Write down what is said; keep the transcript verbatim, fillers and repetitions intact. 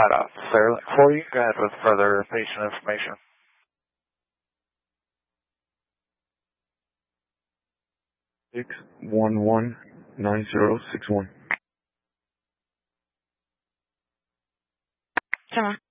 Flight officer for you. Go ahead with further patient information. Six one one nine zero six one. Come on.